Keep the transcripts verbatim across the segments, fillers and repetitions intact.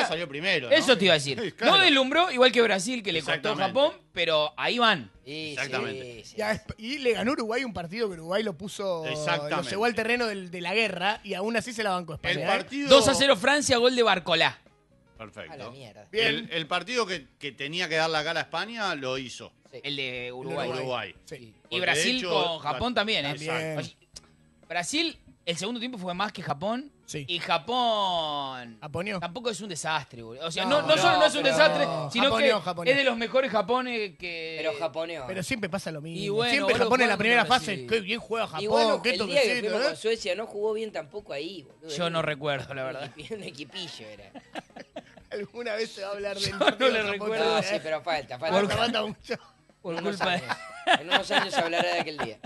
salió primero, ¿no? Eso te iba a decir. Sí, claro. No deslumbró, igual que Brasil, que le costó a Japón, pero ahí van. Sí, Exactamente. sí, sí. Ya, y le ganó Uruguay un partido que Uruguay lo puso, Exactamente. lo llevó al terreno del- de la guerra y aún así se la bancó España. El ¿eh? partido... dos a cero Francia, gol de Barcolá. A la Perfecto. mierda. Bien. El, el partido que, que tenía que dar la cara a España lo hizo. Sí. El de Uruguay. Uruguay. Sí. Y Porque Brasil de hecho, con Japón también, ¿eh? También. Oye, Brasil, el segundo tiempo fue más que Japón. Sí. Y Japón ¿Japonió? tampoco es un desastre, boludo. O sea, No, no, no no, solo no es un pero- desastre, sino Japoneó, que japoneó. es de los mejores Japones que... Pero japoneo. Pero siempre pasa lo mismo. Y bueno, siempre boludo, Japón en la juega primera contra fase. Brasil. Qué bien juega Japón, Y bueno, qué el día que toquecito, fuimos ¿eh? con Suecia no jugó bien tampoco ahí, boludo. Yo no recuerdo, la Un verdad. equipi- Un equipillo era. Alguna vez se va a hablar del Yo partido no le de Japón, recuerdo. No, ¿eh? sí, pero falta, falta. Falta, falta mucho. Por En unos culpa de... años. En unos años se hablará de aquel día.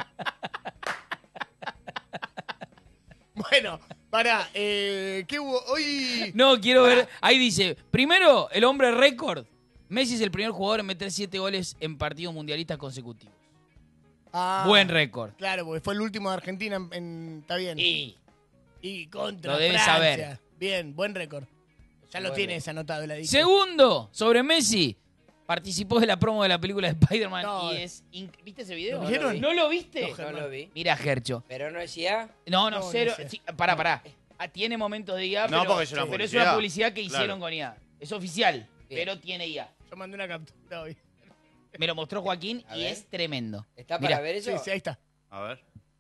Bueno, pará, eh, ¿qué hubo? Hoy... No, quiero ver. Ahí dice, primero, el hombre récord. Messi es el primer jugador en meter siete goles en partidos mundialistas consecutivos. Ah, Buen récord. Claro, porque fue el último de Argentina en... en- está bien. Y Y contra Lo debes Francia. saber. Bien, buen récord. Ya lo Buen tienes anotado, la dije. segundo, sobre Messi. Participó de la promo de la película de Spider-Man No. y es... inc- ¿Viste ese video? ¿Lo vieron? ¿No lo viste? No, No lo vi. Mira, Gercho. Pero no decía. No, no, No, no cero. sé. Sí, pará, pará. Ah, tiene momentos de I A, No, pero, porque es una pero es publicidad. una publicidad que Claro. hicieron con I A. Es oficial, Bien. pero tiene I A. Yo mandé una captura hoy. Me lo mostró Joaquín A y ver. es tremendo. ¿Está Mirá. para ver Sí, eso? sí, ahí está. A ver.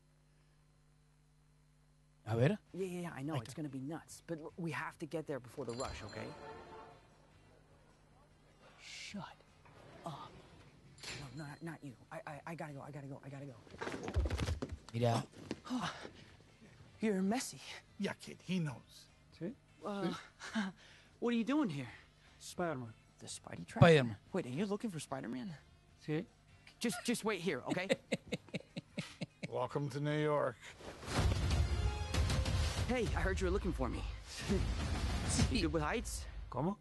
A ver. Yeah, yeah, yeah, I know. It's gonna be nuts. But l- we have to get there before the rush, okay? Shut up. No, no, not you. I, I, I gotta go. I gotta go. I gotta go. Mirá. You're Messi. Yeah, kid, he knows. See? Uh, what are you doing here? Spider-Man. The Spidey trap? Spider-Man. Wait, are you looking for Spider-Man? See? Just, just wait here, okay? Welcome to New York. Hey, I heard you were looking for me. You good with heights? ¿Cómo?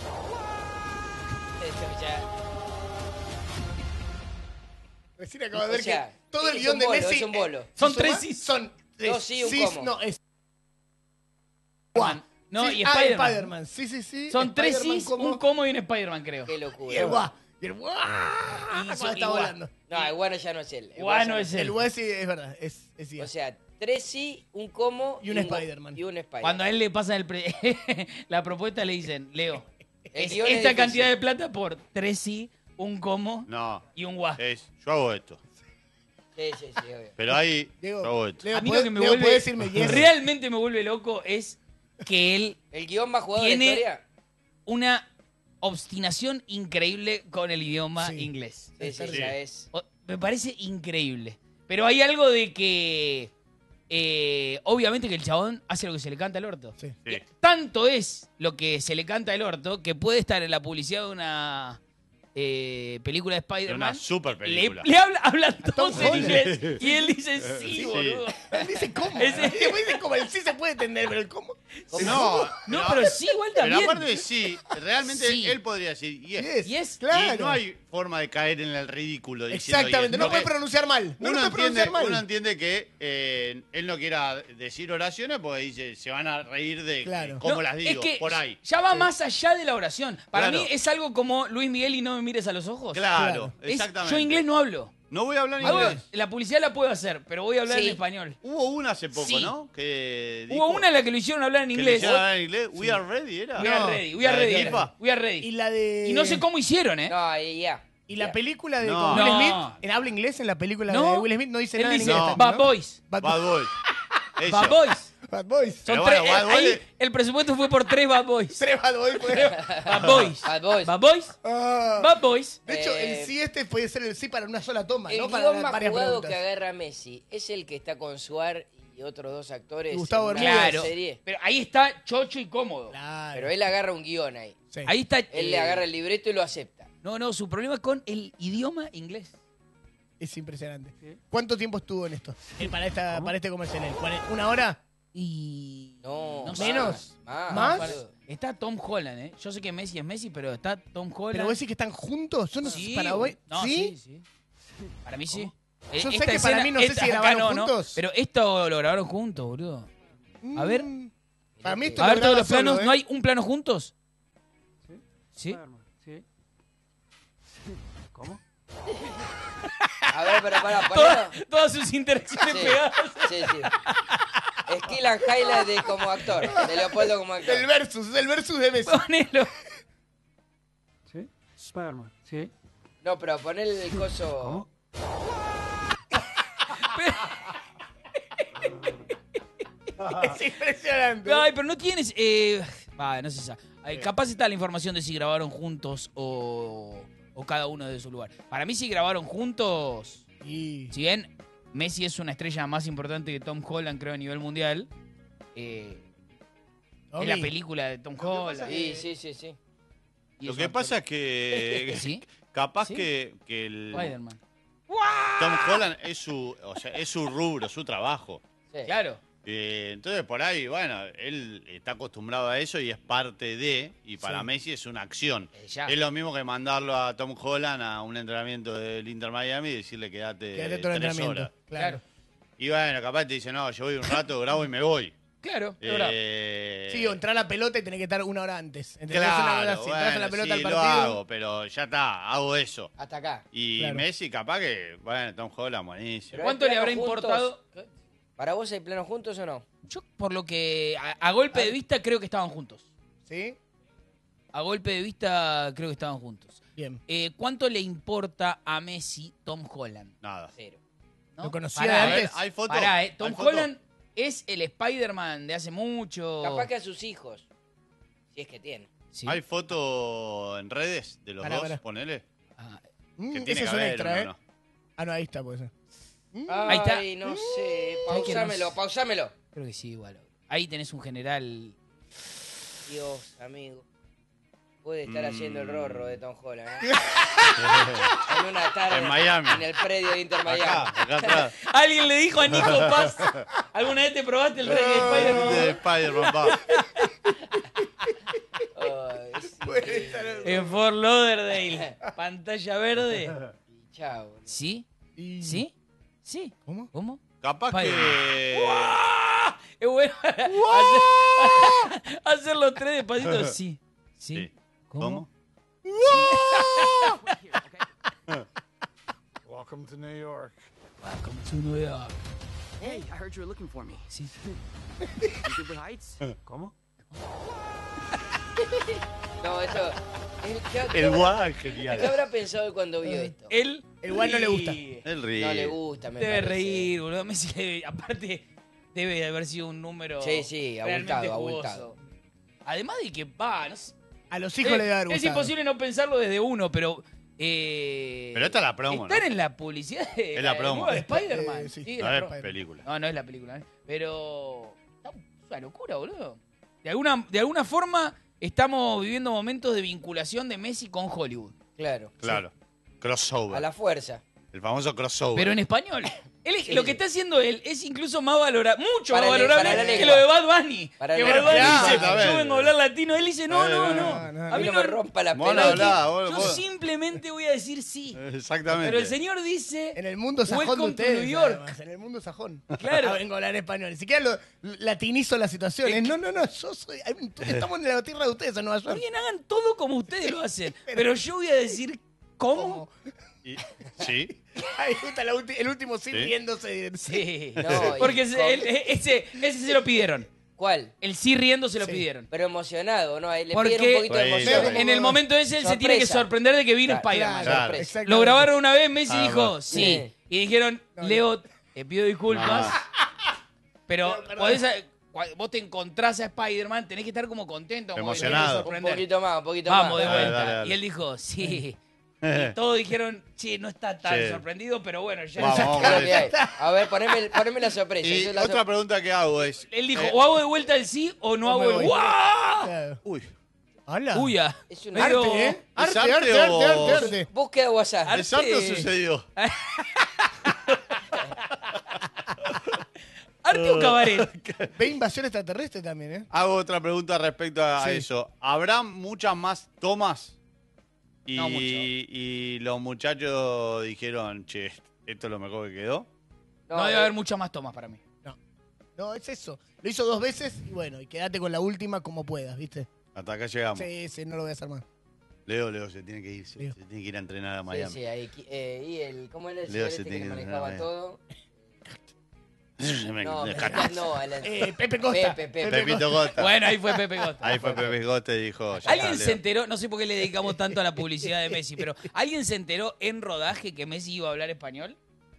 Eso ya. Recién acabo de O ver sea, que todo el es guión un de bolo, Messi... es un bolo. eh, Son si tres sumás, sis. Son tres Dos sí, un sis, cómo. No, es... Juan. No, sí, y ah, Spider-Man. Spider-Man. Sí, sí, sí. Son tres Spider-Man sis, como- un como y un Spider-Man, creo. Qué Y el locura. guá. Y el guá. Y Cuando su- está y guá. volando. No, el guano ya no es él. El Guano ya no es El él. guá sí, es verdad. Es, es O sea, tres sí, un como Y un Spider-Man. Y un Spider-Man. Cuando a él le pasan el pre- la propuesta, le dicen, Leo, El es guión es esta difícil. cantidad de plata por tres sí, un como No. y un guá. Es, yo hago esto. Sí, sí, sí, obvio. Pero ahí Diego, yo hago esto. Leo, A mí ¿podés- lo que me Leo, vuelve, ¿podés decirme yes? realmente me vuelve loco es que él ¿El guión más jugado de la Tiene- historia? una obstinación increíble con el idioma Sí. inglés. Sí, sí, Sí. ya es. O- Me parece increíble. Pero hay algo de que, eh, obviamente que el chabón hace lo que se le canta al orto. Sí. Sí. Tanto es lo que se le canta al orto que puede estar en la publicidad de una eh, película de Es una Spider-Man. super Le, película. le habla, hablan Tom todos en Holland. inglés y él dice sí, Sí. boludo. Él dice cómo. Ese- Después dice cómo. El sí se puede entender, pero el cómo. No, No, pero sí, igual pero también. aparte de sí, realmente Sí. él podría decir yes. Yes, Yes. claro. Y no hay forma de caer en el ridículo diciendo Exactamente, yes, no porque puede pronunciar mal. No uno, lo puede entiende, pronunciar mal. uno entiende que eh, él no quiera decir oraciones porque dice, se van a reír de Claro. cómo No, las es digo, que por ahí. ya va más allá de la oración. Para Claro. mí es algo como Luis Miguel y no me mires a los ojos. Claro, Es- exactamente. yo inglés no hablo. No voy a hablar Hago- inglés. la publicidad la puedo hacer, pero voy a hablar Sí. en español. Hubo una hace poco, Sí. ¿no? Que Hubo dijo una en la que lo hicieron hablar en que le inglés. hicieron hablar en inglés. We are ready, ¿era? We are No, ready, we are la de ready. era. FIFA. We are ready. Y la de... Y no sé cómo hicieron, ¿eh? No, y ya. Y la Ya. película de No. con Will No. Smith, en habla inglés, en la película No. de Will Smith, no dice Él nada en dice inglés. No. Bad ¿no? Boys. Bad, Bad Boys. Eso. Bad Boys. Bad Boys. Son Pero tres, bueno, Bad eh, ahí Boys- el presupuesto fue por tres Bad Boys. Tres Bad Boys. Fue. Bad Boys. Bad Boys. Bad Boys. Ah. Bad Boys. De hecho, Eh, el sí este puede ser el sí para una sola toma, El ¿no? Para guión dar más varias jugado preguntas. que agarra Messi es el que está con Suar y otros dos actores. Y Gustavo en una Bermúdez. Claro. serie. Pero ahí está chocho y cómodo. Claro. Pero él agarra un guión ahí. Sí. Ahí está. Él eh, le agarra el libreto y lo acepta. No, no, su problema es con el idioma inglés. Es impresionante. ¿Cuánto tiempo estuvo en esto? Eh, Para, esta, para este comercial. ¿Una hora? Y. No, No más, sé. ¿Menos? Más. ¿Más? boludo. Está Tom Holland, ¿eh? Yo sé que Messi es Messi, pero está Tom Holland. ¿Pero vos decís que están juntos? ¿Son los Sí, para hoy? no, ¿Sí? sí, sí. Para mí sí. Eh, Yo sé esta que para mí no sé esta si acá grabaron no, no, juntos. pero esto lo grabaron juntos, boludo. A ver. Mm, Para mí esto A lo ver todos graba los planos. solo, ¿eh? ¿No hay un plano juntos? ¿Sí? Spider-Man. ¿Sí? ¿Cómo? A ver, pero para Toda- ponerlo. todas sus interacciones Sí, pegadas. sí, sí. Skill and highlight de como actor, de Leopoldo como actor. El versus, es el versus de Messi. Ponelo. ¿Sí? Spider-Man. ¿Sí? No, pero poner el coso. ¿Cómo? Es impresionante. Ay, pero no tienes. Eh, va, no sé. sa- eh, Capaz está la información de si grabaron juntos o, o cada uno de su lugar. Para mí, si grabaron juntos. Y... Si bien Messi es una estrella más importante que Tom Holland, creo, a nivel mundial. eh, es la Tommy, película de Tom Holland. Sí, sí, sí, sí. y Lo es que un pasa actor- es que ¿Sí? capaz ¿Sí? que, que el Spider-Man. Tom Holland es su, o sea, es su rubro, su trabajo. Sí. Claro. Eh, entonces por ahí, bueno, él está acostumbrado a eso y es parte de, y para Sí. Messi es una acción. Eh, ya. Es lo mismo que mandarlo a Tom Holland a un entrenamiento del Inter Miami y decirle quédate, Quédate todo el tres entrenamiento. horas. Claro. Y bueno, capaz te dice, no, yo voy un rato, grabo y me voy. Claro, es verdad. Eh, Sí, o entrar a la pelota y tenés que estar una hora antes. ¿Entendés? Una Claro, hora, si entras a la bueno, pelota sí, al lo partido. hago, pero ya está, hago eso. Hasta acá. Y Claro. Messi capaz que, bueno, Tom Holland, buenísimo. Pero ¿Cuánto hay le habrá planos juntos. importado? ¿Qué? ¿Para vos hay planos juntos o no? Yo, por lo que. A, a golpe de vista, creo que estaban juntos. ¿Sí? A golpe de vista, creo que estaban juntos. Bien. Eh, ¿Cuánto le importa a Messi Tom Holland? Nada. Cero. ¿No? ¿Lo conocía Pará, de A eh. ver, antes? hay fotos. Pará, eh. Tom ¿Hay fotos? Holland es el Spider-Man de hace mucho. Capaz que a sus hijos. Si es que tiene. Sí. ¿Hay fotos en redes de los Pará, dos? pará. Ponele. Ah, Mm, Que ese tiene que es un haber, extra, ¿o ¿eh? no? Ah, no, ahí está, pues. Ahí está. Ay, no sé. ¿Sabés que no Pausámelo, sé? pausámelo. creo que sí, igual. Ahí tenés un general. Dios, amigo. Puede estar Mm. haciendo el rorro de Tom Holland, ¿eh? En una tarde. En Miami. En el predio de Inter Miami. Acá, acá atrás. Alguien le dijo a Nico Paz. ¿Alguna vez te probaste el rey de Spider-Man? De Spider-Man, pa. Ay, sí. Puede estar- En Fort Lauderdale. Pantalla verde. Y chao. ¿Sí? Y- ¿Sí? ¿Sí? ¿Cómo? ¿Cómo? Capaz Spider-Man. que. ¡Ah! Es bueno hacer, hacer los tres despacito. Sí. ¿Sí? Sí. ¿Cómo? Welcome to New York. Welcome to New York. Hey, I heard you were looking for me. Sí. You good with heights? ¿Cómo? No, eso. el- ¿Qué, qué El habrá- guay, ¿Qué genial. habrá pensado cuando vio esto? Él. El guay no le gusta. ríe. El ríe. No le gusta, me Debe parece. reír, boludo. Messi debe- aparte, debe de haber sido un número. Sí, sí, realmente abultado, jugoso. abultado. Además de que, va, no sé. A los hijos Eh, le debe dar es gustado. imposible no pensarlo desde uno, pero. Eh, Pero esta es la promo, Están ¿no? en la publicidad de Es la de promo. nueva de Spider-Man. Eh, sí. Sí, No la es promo. película. No, no es la película. ¿eh? Pero. Es una locura, boludo. De alguna, de alguna forma, estamos viviendo momentos de vinculación de Messi con Hollywood. Claro. Claro. Crossover. A la fuerza. El famoso crossover. Pero en español. Él, Sí, lo sí. que está haciendo él es incluso más valorable, mucho Para más la- valorable para la que lengua. lo de Bad Bunny. Para que la Bad lengua. Bunny Claro, dice, está bien. yo vengo a hablar latino. Él dice, no, Eh, no, no, no. no, A A mí mí no no me rompa la Vos Pero no pelota. hablá, que- vos- yo vos- simplemente voy a decir sí. Exactamente. Pero el señor dice, En el mundo sajón de Welcome to ustedes. New York. además, en el mundo sajón. Claro. Ah, vengo a hablar español. Ni siquiera lo, latinizo la situación. Es, no, no, no. Yo soy. Estamos en la tierra de ustedes, en Nueva está York. bien, hagan todo como ustedes lo hacen. Pero yo voy a decir, ¿cómo? ¿Cómo? Y- sí. Ahí está la ulti- el último sí, Sí. riéndose. Sí. No, y- Porque ese, él- ese, ese se lo pidieron. ¿Cuál? El sí riendo se lo Sí. pidieron. Pero emocionado, ¿no? Ahí le Porque piden un poquito de Bueno, emoción. bueno. en el momento ese él se tiene que Sorpresa. sorprender de que vino Claro, Spider-Man. Claro. sorpresa. Exactamente. Lo grabaron una vez, Messi Ah, dijo, va. sí. Sí. Y dijeron, No, no. Leo, te pido disculpas, Ah. pero No, perdón. podés a- cua- vos te encontrás a Spider-Man, tenés que estar como contento. como que te Emocionado. querés Un sorprender. poquito más, un poquito Vamos, de más. Dale, vuelta. dale, dale. Y él dijo, sí. Y todos dijeron, sí, no está tan Sí. sorprendido, pero bueno, ya. Vamos, ya- vamos. ¿Qué es lo que hay? A ver, poneme, poneme la sorpresa. Y Esa es la otra sor- pregunta que hago es. Él dijo, eh, o hago de vuelta el sí o no O me hago el voy. ¡guau! Claro. Uy. Hola. Uy, ah. Es una- Pero- Arte, ¿eh? Arte, ¿Es arte, arte arte, o- arte, arte, arte. Búsqueda WhatsApp. Arte. ¿Es arte o sucedió? ¿Arte o cabaret? Ve invasión extraterrestre también, ¿eh? Hago otra pregunta respecto a Sí. eso. ¿Habrá muchas más tomas? Y, No mucho. y los muchachos dijeron, che, esto es lo mejor que quedó. No, debe eh, haber muchas más tomas para mí. No, es eso. Lo hizo dos veces y bueno, y quédate con la última como puedas, ¿viste? Hasta acá llegamos. Sí, sí, no lo voy a hacer más. Leo, Leo se tiene que ir, se, Leo. se tiene que ir a entrenar a Sí, Miami. sí, ahí, eh, y el, ¿cómo era el Leo señor se este tiene que que manejaba entrenar, todo? Me- No, me- mexicano no, al- Eh, Pepe Costa. Pepe, Pepe. Pepito Gota. Bueno, ahí fue Pepe Gota. Ahí fue Pepe Gota y dijo. ya ¿Alguien está, se Leo. enteró? No sé por qué le dedicamos tanto a la publicidad de Messi, pero ¿alguien se enteró en rodaje que Messi iba a hablar español?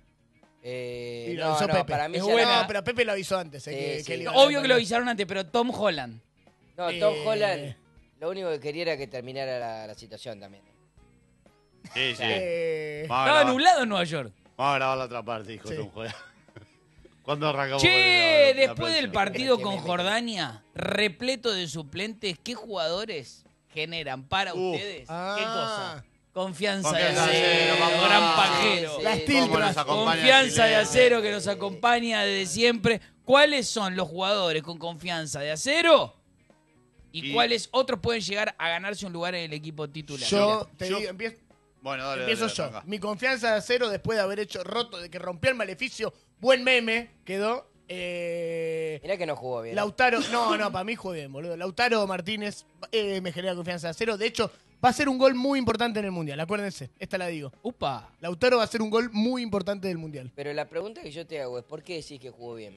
Eh, Y lo no, avisó no, Pepe. para mí Es ya buena. No, pero Pepe lo avisó antes. eh, Sí, que, sí. que él iba a Obvio hablar que lo también. avisaron antes, pero Tom Holland. No, Tom Eh, Holland, lo único que quería era que terminara la, la situación también. Sí, sí. Eh, Vamos a Estaba grabar- nublado en Nueva York. Vamos a grabar la otra parte, dijo Sí. Tom Holland. ¿Cuándo arrancamos? Che, con la- la después del próxima? partido Que con me- Jordania, repleto de suplentes, ¿qué jugadores generan para Uf. ustedes? ah, ¿Qué cosa? Confianza, Confianza de de acero, acero, papá. gran pajero. Sí, Las sí. tiltras. ¿Cómo nos acompaña Confianza de Chile? acero que nos acompaña desde siempre. ¿Cuáles son los jugadores con confianza de acero? ¿Y, Y- cuáles otros pueden llegar a ganarse un lugar en el equipo titular? Yo te yo- digo, empiezo, Bueno, dale, empiezo dale, yo. arranca. Mi confianza de cero después de haber hecho roto, de que rompió el maleficio. Buen meme quedó. Eh, Mirá que no jugó bien. Lautaro, no, no, para mí jugó bien, boludo. Lautaro Martínez eh, me genera confianza de cero. De hecho, va a ser un gol muy importante en el Mundial, acuérdense. Esta la digo. Upa. Lautaro va a ser un gol muy importante del Mundial. Pero la pregunta que yo te hago es, ¿por qué decís que jugó bien?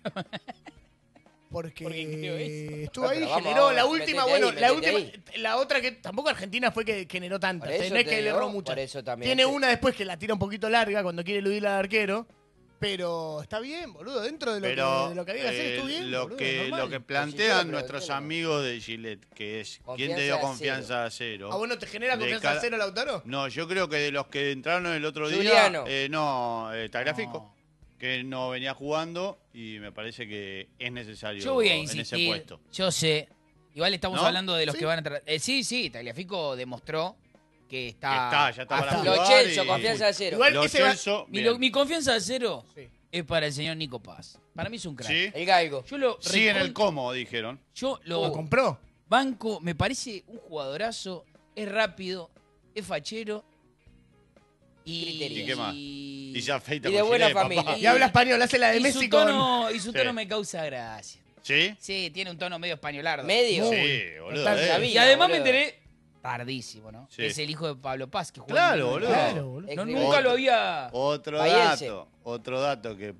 Porque, Porque creo eso. estuvo No, ahí, pero vamos, generó vamos, la última, metete bueno, ahí, la metete última, la otra que tampoco Argentina fue que generó tantas, Por eso no es te que le digo, erró muchas. por eso también Tiene te- una después que la tira un poquito larga cuando quiere eludir al arquero, pero está bien, boludo, dentro de lo, Pero que, de lo que había que hacer eh, estuvo bien, lo, boludo, que, normal. lo que Pues si yo plantean lo nuestros pregunté, amigos de Gillette, que es ¿quién Confianza te dio a confianza a cero? Ah, bueno, ¿te genera De confianza cada- a cero, Lautaro? No, yo creo que de los que entraron el otro día, Juliano. eh, no, eh, Tagliafico, No. que no venía jugando y me parece que es necesario Yo voy a en ese insistir. puesto. Yo sé. Igual estamos ¿No? hablando de los Sí. que van a entrar. Eh, sí, sí, Tagliafico demostró que está. Está, ya está Ah, para está. jugar. Lo Chelso, y- confianza de cero. Igual Lo ese va- Celso, Mi, bien. lo- mi confianza de cero Sí. es para el señor Nico Paz. Para mí es un crack. ¿Sí? El galgo. Yo lo Sí, en el recon- cómo, dijeron. Yo ¿Lo lo compró? banco, me parece un jugadorazo, es rápido, es fachero y. Criterio. ¿Y qué más? Y se afeita Y de con buena Gillette, familia. papá. Y habla español, hace la de y Messi su con... tono, y su Sí. tono me causa gracia. ¿Sí? Sí, tiene un tono medio españolardo. Medio. Sí, boludo. Total, eh. sabía. Y además me boludo. enteré tardísimo, ¿no? Sí. Es el hijo de Pablo Paz que juega Claro, en el boludo. Claro, boludo. No, Ex- nunca Otro- lo había. Otro Bahiense. dato, otro dato que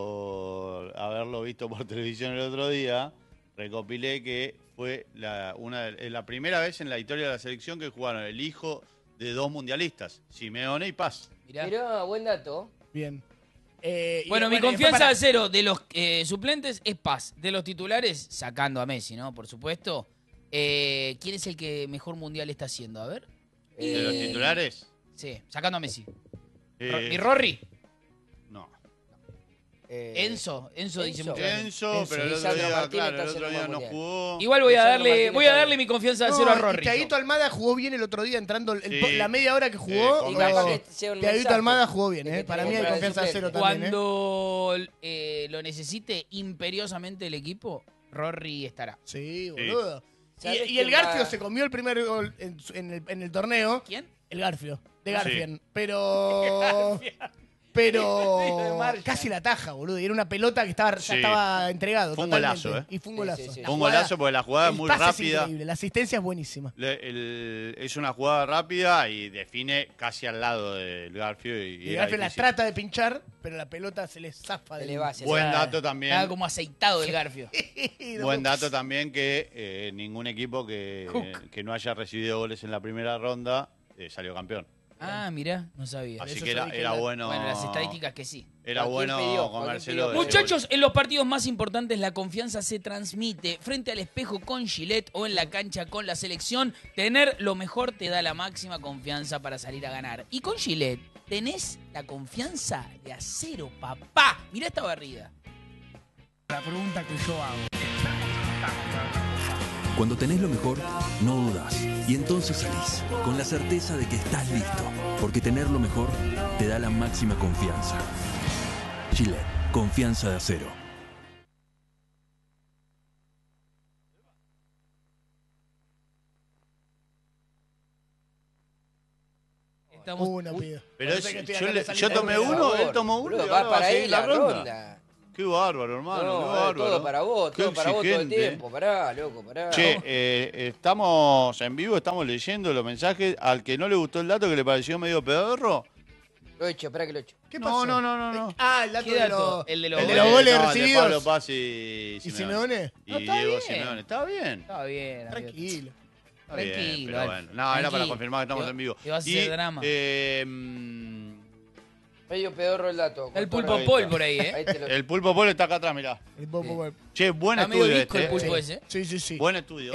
por haberlo visto por televisión el otro día, recopilé que fue la, una, de- la primera vez en la historia de la selección que jugaron el hijo de dos mundialistas, Simeone y Paz. Mirá. Mirá, buen dato. Bien. Eh, y Bueno, mi y después confianza para- de cero de los eh, suplentes es Paz. De los titulares, sacando a Messi, ¿no? Por supuesto. Eh, ¿Quién es el que mejor mundial está haciendo? A ver. ¿De los Eh, titulares? Sí, sacando a Messi. Eh, Ro- ¿Mi Rory? No. eh, Enzo. Enzo dice Enzo. mucho. Enzo, Enzo. pero el otro Lisandro día, Martínez claro, el está otro día haciendo no un mundial. jugó. Igual voy a Lisandro darle, Martínez voy a está darle bien. mi confianza de No, cero a y Rory. Thiaguito Almada jugó bien el otro día, entrando el- Sí. la media hora que jugó. Eh, Y no, capaz sí. que sea un Thiaguito mensaje Almada jugó bien, de eh. que Para tiene mí hay que entrar de confianza de cero suplente. también, eh. Cuando eh, lo necesite imperiosamente el equipo, Rory estará. Sí, boludo. ¿Sabés Y, y el quién Garfio va? se comió el primer gol en, su- en el, en el torneo. ¿Quién? El Garfio, de Sí. Garfien. Pero. Pero. Hijo de Marcha. Casi la taja, boludo. Y era una pelota que estaba, ya Sí. estaba entregado. Fue un totalmente. golazo, ¿eh? Y fue un Sí, golazo. sí, sí. La Fue un jugada- golazo porque la jugada es el muy pase rápida. Es increíble. La asistencia es buenísima. Le- el- es una jugada rápida y define casi al lado del Garfio. Y, Y era Garfio la difícil. trata de pinchar, pero la pelota se le zafa Se del le va, se Buen le- dato también. Estaba como aceitado el Garfio. Buen dato también que eh, ningún equipo que, Cook. que no haya recibido goles en la primera ronda eh, salió campeón. Ah, mirá, no sabía. Así eso que yo era, dije era la- bueno. Bueno, las estadísticas que sí. Era Joaquín bueno pidió, Joaquín comérselo. pidió. de- Muchachos, en los partidos más importantes la confianza se transmite frente al espejo con Gillette o en la cancha con la selección. Tener lo mejor te da la máxima confianza para salir a ganar. Y con Gillette tenés la confianza de acero, papá. Mirá esta barrida. La pregunta que yo hago. Cuando tenés lo mejor, no dudas. Y entonces salís, con la certeza de que estás listo. Porque tener lo mejor te da la máxima confianza. Gillette, confianza de acero. Estamos... Uno pido. Pero Parece es- que estoy yo, acá le- en la yo salita tomé de- uno, Por él tomó uno boludo, y va ahora va a para ahí seguir la la ronda. ronda. Qué bárbaro, hermano, No, qué eh, bárbaro. todo para vos, Qué todo para vos todo el exigente. tiempo. Pará, loco, pará. Che, eh, estamos en vivo, estamos leyendo los mensajes. Al que no le gustó el dato que le pareció medio pedorro. Lo he hecho, espera que lo he hecho. ¿Qué No, pasó? no, no, no, no. Ah, el dato, ¿Qué de dato? los, El de los el de goles. los goles no, el de recibidos. Pablo Paz y ¿Y Simeone. Simeone? Y No, está Diego bien. Simeone. Está bien. Está bien, amigo. Tranquilo. Está bien, Tranquilo, pero dale. bueno. No, era para Tranquilo. confirmar que estamos Te- en vivo. te vas a Y, hacer drama. eh, mm, Medio pedorro el dato. Está el con Pulpo todo Paul esto. por ahí, ¿eh? Ahí te lo... el Pulpo Polo está acá atrás, mirá. El Popo Gol. Che, buen Está medio estudio disco este. el pulpo eh. ese. Sí, sí, sí. Buen estudio.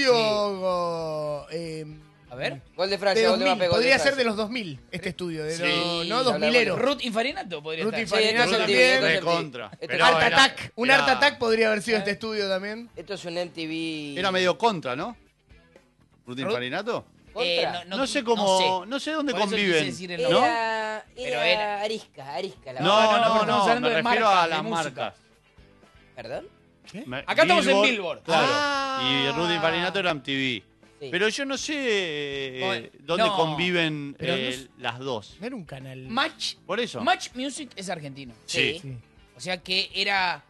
Estudio eh, A ver. Gol de de Francia, gol de dos mil. Mbappé, gol de Podría ser Francia. de los dos mil este estudio, de Sí. los, no Habla dos milero. bueno. Ruth Infarinato podría Ruth estar. Infarinato Sí, esto es también. M T V, esto es De M T V. contra. Esto Pero Art era- Attack, un era- Art Attack podría haber sido este estudio también. Esto es un M T V. Era medio contra, ¿no? ¿Ruth Ruth- Infarinato? Eh, ¿Contra? No, sé cómo, no sé, dónde Por eso quise conviven. decir el ¿No? nombre. Era, Pero era, era- Arisca, Arisca. La No, verdad. no, no, pero no, estamos hablando me de refiero marcas, a de las música. marcas. ¿Perdón? Me- Acá estamos en Billboard. Claro. Ah. Y Ruth Infarinato era M T V. Sí. Pero yo no sé eh, Bueno, dónde no. conviven Pero eh, no s- las dos. No era un canal. Match. Por eso. Match Music es argentino. Sí. Sí. O sea que era.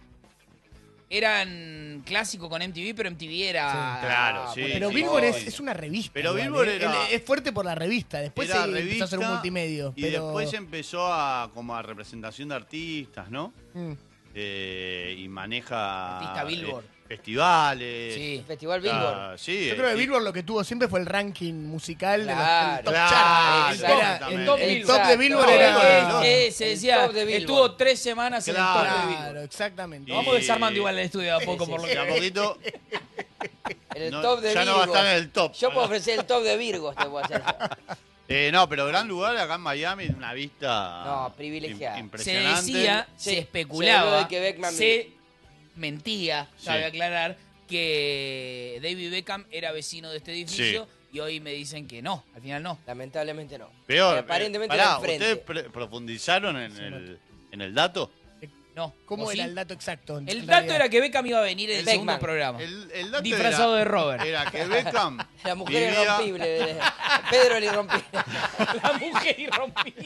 Eran clásico con M T V, pero M T V era. Sí. Claro, sí. Pero sí, Billboard sí. es, es una revista. Pero igual, Billboard ¿eh? era- El- Es fuerte por la revista. Después Era se empezó a revista hacer un multimedio. y pero... después empezó a como a representación de artistas, ¿no? Mm. Eh, y maneja Artista Billboard. eh, festivales. Sí. El Festival Ah, Billboard. sí, Yo creo que eh, Billboard lo que tuvo siempre fue el ranking musical de los- Claro. del top Claro, chart. exacto. Era- Exactamente. el, Top el Billboard. top de Billboard Exacto. era. Claro. Eh, eh, se El decía, top de Billboard. estuvo tres semanas en el top de Claro. Billboard. Claro, exactamente. Y- Vamos desarmando igual el estudio de a poco, Sí, por lo sí, de a que. poquito En el no- top de ya no Virgo. va a estar en el top. Yo puedo ofrecer el top de Virgos, te puedo hacer. Eh, no, pero gran lugar acá en Miami, una vista No, privilegiada. im- Se impresionante. decía, Sí, se se especulaba, habló de que Beckman- se mentía, Sí. cabe aclarar, que David Beckham era vecino de este edificio y hoy me dicen que no, al final no. Lamentablemente no. Peor. Pero aparentemente eh, era pará, enfrente. ¿ustedes pre- profundizaron en el, en el dato? No. ¿Cómo ¿O era sí? el dato exacto? en El realidad? dato era que Beckham iba a venir en el Beckman. segundo programa. El, el dato Disfrazado era, de Robert. Era que Beckham La mujer vivía- irrompible. de- Pedro el irrompible. La mujer irrompible.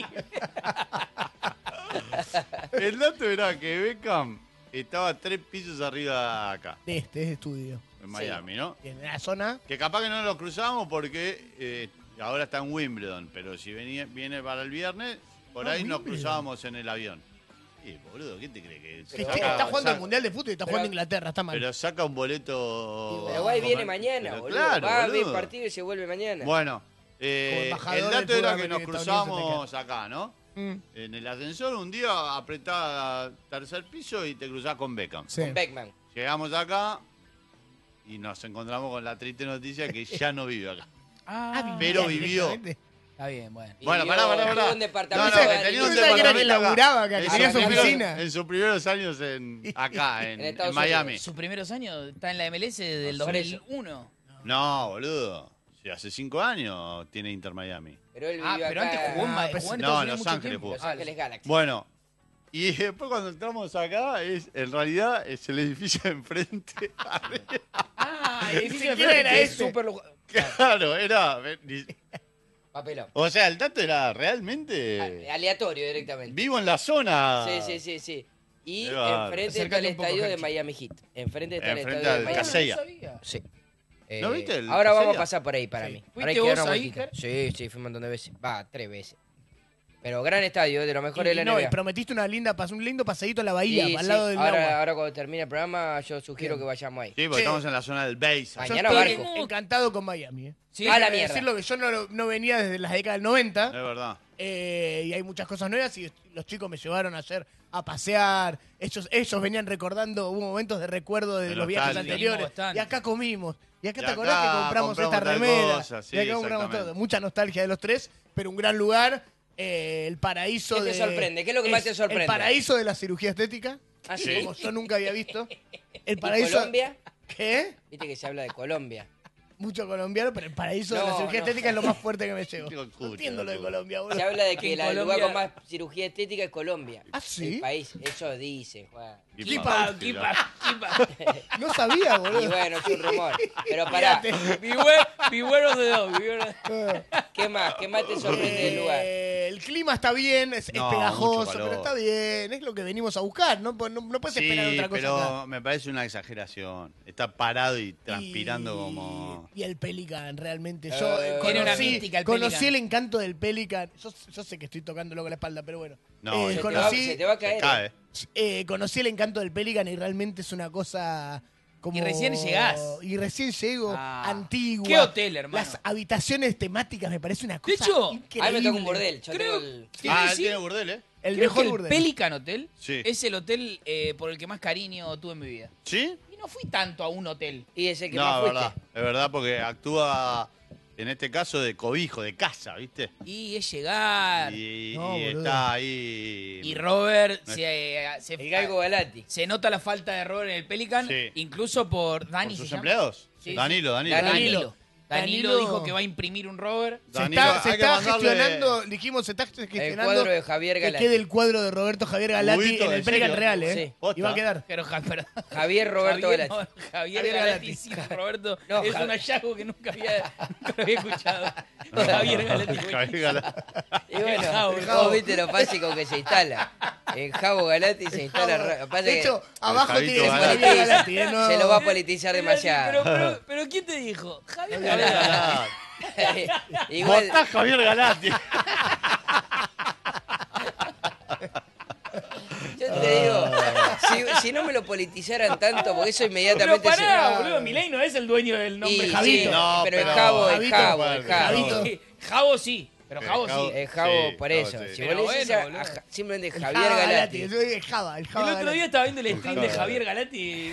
El dato era que Beckham estaba tres pisos arriba acá, De este, de este estudio. en Miami, ¿no? Y en la zona. Que capaz que no lo cruzamos porque eh, ahora está en Wimbledon, pero si venía, viene para el viernes, por Ah, ahí nos Wimbledon. cruzábamos en el avión. Y boludo, ¿qué te crees que Que Pero- está, está jugando saca- el Mundial de Fútbol y está Pero- jugando Inglaterra, está mal. Pero saca un boleto. Pero Uruguay viene Como- mañana, pero boludo. Claro, Va a ver boludo. partido y se vuelve mañana. Bueno, Como eh, embajador el del dato fútbol era que nos americano, Estados Unidos cruzamos acá, ¿no? Mm, En el ascensor un día apretaba tercer piso y te cruzás con Beckham. sí. Con Beckman. Llegamos acá y nos encontramos con la triste noticia que ya no vive acá. Ah, Pero Bien, vivió. directamente. está bien, bueno. Bueno, Vivió- pará, pará, pará. vivió un departamento No, no, que de- tenía Yo un pensaba que era que departamento acá. laburaba acá, que En tenía sus su primeros- oficina. En sus primeros años en, acá, en, En en Estados Miami. Sus primeros años está en la M L S del Por eso. dos mil uno. No, boludo. Sí, hace cinco años tiene Inter Miami. Pero él Ah, vivió pero acá. antes jugó en, Ma- Ah, pues jugó en no, Estados en Unidos Los mucho Ángeles tiempo. jugó. Los Ángeles Galaxy. Bueno, y después cuando entramos acá, es en realidad es el edificio de enfrente. Ah, el edificio de siquiera frente, era que es ese. súper lugar. Claro, era. Papelón. O sea, el dato era realmente. A- Aleatorio directamente. Vivo en la zona. Sí, sí, sí, sí. Y Qué bárbaro. enfrente está el Acércate un poco, estadio de Gerchi. Miami Heat. Enfrente está el Enfrente estadio de al Miami Casella. Ah, no sabía. Sí. ¿No Eh, viste el Ahora vamos Casella? a pasar por ahí para Sí. mí. Ahora ¿Fuiste hay que dar vos una ahí, vueltita. Ger? Sí, sí, fui un montón de veces. Va, tres veces. Pero gran estadio, de lo mejor de Y, la no, N y B A. prometiste una linda, pas- un lindo paseíto en la bahía, Sí, al sí. lado del ahora, agua. ahora cuando termine el programa, yo sugiero Bien. que vayamos ahí. Sí, porque Che. estamos en la zona del Base. Yo Mañana estoy barco. encantado con Miami. ¿eh? Sí, A la Hay que mierda. decirlo que yo no, no venía desde las décadas del noventa. Es verdad. Eh, y hay muchas cosas nuevas y los chicos me llevaron ayer a pasear. Ellos, ellos venían recordando, hubo momentos de recuerdo de De los viajes nostalgia. anteriores. Comimos bastante. Y acá comimos. Y acá Y te acordás acá que compramos, compramos esta tal remera. cosa, sí, y acá compramos exactamente. todo. Mucha nostalgia de los tres, pero un gran lugar. eh, el paraíso ¿Qué te de. sorprende? ¿Qué es lo que más te sorprende? El paraíso de la cirugía estética. ¿Ah, sí? Como yo nunca había visto. El ¿Y paraíso. Colombia? ¿Qué? Viste que se habla de Colombia. Mucho colombiano, pero el paraíso de la No, cirugía no. estética es lo más fuerte que me llevo. Qué No escucha, entiendo lo de boludo. Colombia, boludo. Se habla de Que que en la- el Colombia- lugar con más cirugía estética es Colombia. ¿Ah, sí? El país, eso dicen, Juan. Y Keep pa- up, keep up, keep up. No sabía, boludo. Y bueno, es un rumor. Pero pará, Beware, beware of the dog. beware of the- ¿Qué más? ¿Qué más te sorprende del lugar? Eh, el clima está bien, es, es No, pegajoso, mucho calor. pero está bien. Es lo que venimos a buscar. No, no, no puedes esperar Sí, otra cosa pero acá. me parece una exageración. Está parado y transpirando Y- como... Y el Pelican, realmente. Eh, Yo eh, Tiene una conocí, mística el conocí Pelican. el encanto del Pelican. Yo, yo sé que estoy tocándolo con la espalda, pero bueno. No, Eh, Se te, va, conocí, se te va a Se caer. cae. eh, conocí el encanto del Pelican y realmente es una cosa como... Y recién llegás. Y recién llego, Ah. antigua. ¿Qué hotel, hermano? Las habitaciones temáticas me parece una cosa hecho, increíble. Ahí me toca un bordel. Yo Creo- tengo el... Quiero Ah, él decir- tiene burdel, ¿eh? El Creo mejor que el burdel. Pelican Hotel Sí. es el hotel eh, por el que más cariño tuve en mi vida. ¿Sí? Y no fui tanto a un hotel. Y ese que No, más es fuiste. verdad. Es verdad porque actúa, en este caso, de cobijo, de casa, ¿viste? Y es llegar. Y, Y, No, y boludo. está ahí... Robert No es- se, eh, se- El Galgo Galati. se nota la falta de Robert en el Pelican, Sí. incluso por Dani. ¿Por sus ¿se llama? empleados? Sí, sí. Danilo, Danilo. Danilo. Danilo. Danilo Danilo- dijo que va a imprimir un Robert. Se Danilo, está, se hay que está mandarle- gestionando, dijimos, se está gestionando cuadro de Javier que Galati. quede el cuadro de Roberto Javier Galati Ubito, en el ¿en Pelican serio? real, ¿eh? Sí. Posta. Y va a quedar. Pero, ja- perdón. Javier Roberto Javier, Galati. no, Javier Javier Galati Galati. sin Roberto No, es Javi- un hallazgo que nunca había, nunca lo había escuchado. Javier Galati. Javier Galati. Y bueno, Javo, vos Javo. viste lo fácil con que se instala. En Javo Galati se instala. ra- pasa De que hecho, abajo Javito tiene Galati. Javier Galati, ¿eh? No- se lo va a politizar demasiado. Pero, pero, pero ¿quién te dijo? Javier Javier Galati. Galati. Igual, Votá Javier Galati. yo te digo, si, si no me lo politizaran tanto, porque eso Pero inmediatamente pará, se. boludo, Milei no es el dueño del nombre Y, Javito. sí, No, pero, pero es Javo, es Javito, Javo, es bueno, Javo. Javito. Sí, Javo sí, pero Eh, Javo Javo- sí. Es Javo Sí, por Javo, eso. sí. Si Pero vos le decís bueno, a- boludo. a Ja- simplemente El Javier Java Galati. Eso es Java, el Java El otro día Galati. estaba viendo el stream de Java. Javier Galati.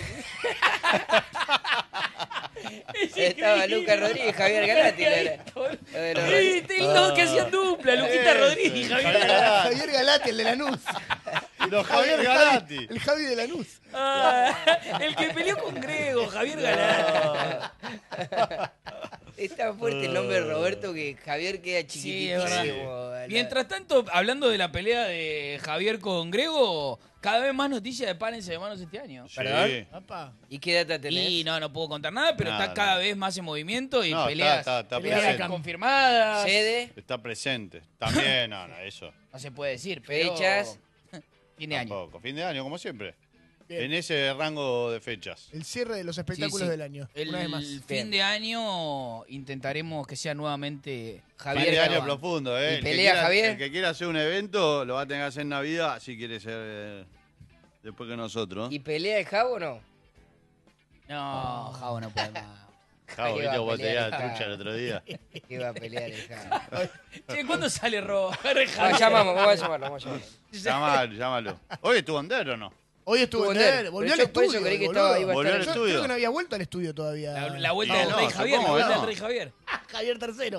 Es Estaba increíble. Lucas Rodríguez y Javier Galati, lo era- lo de los Sí, Rodríguez. te- los que hacían dupla, Luquita Eh, Rodríguez y Javier Javier Galati. Galati. Javier Galati, el de Lanús. Los Javier El Galati. Javi- El Javi de Lanús. Ah, el que peleó con Grego, Javier Galati. Es tan fuerte el nombre de Roberto que Javier queda Sí, chiquitísimo. es verdad. Mientras tanto, hablando de la pelea de Javier con Grego, cada vez más noticias de Párense de Manos este año. Sí. ¿Perdón? Papá. ¿Y qué data tenés? Y no, no puedo contar nada, pero Nada, está cada no. vez más en movimiento y No, está- peleas, está- está peleas presente. confirmadas. ¿Sede? Está presente. También, no, no, eso. No se puede decir, pero... Fechas. Fin de año. Tampoco. Fin de año, como siempre. Bien. En ese rango de fechas. El cierre de los espectáculos Sí, sí. del año. El Una vez más. fin Bien. de año intentaremos que sea nuevamente Javier Fin de año Gabán. profundo, ¿eh? ¿Y El que pelea quiera- Javier? El que quiera hacer un evento lo va a tener que hacer en Navidad, si quiere ser eh, después que nosotros. ¿Y pelea el Javo o no? No, Javo no puede más. Javo, Iba ¿viste a cómo pelear tenía el la Javo. trucha el otro día? Iba a pelear el Javo. Che, ¿cuándo sale Robo? Ah, llamamos, vamos a llamarlo, vamos a llamarlo. Llámalo, llámalo. Hoy estuvo en Der, ¿o no? Hoy estuvo Estuvo en en Der, Der. volvió Pero al yo por eso estudio. creí que boludo. estaba- iba a Volvió estar- al Yo estudio. creo que no había vuelto al estudio todavía. La, la vuelta No, del no, Rey Javier, la supongo vuelta que del no. Rey Javier. Javier tercero.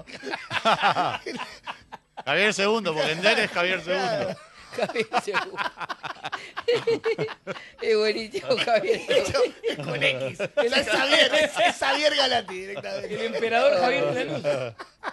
Javier segundo, porque en Der es Javier segundo. Javier Segundo. Es buenísimo, Javier Segundo. Es con X. Es Javier, es, es Javier Galati directamente. El emperador Javier de la Luz.